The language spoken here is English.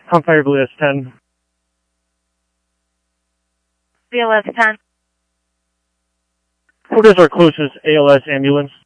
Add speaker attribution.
Speaker 1: Fire BLS 10.
Speaker 2: BLS 10.
Speaker 1: What is our closest ALS ambulance?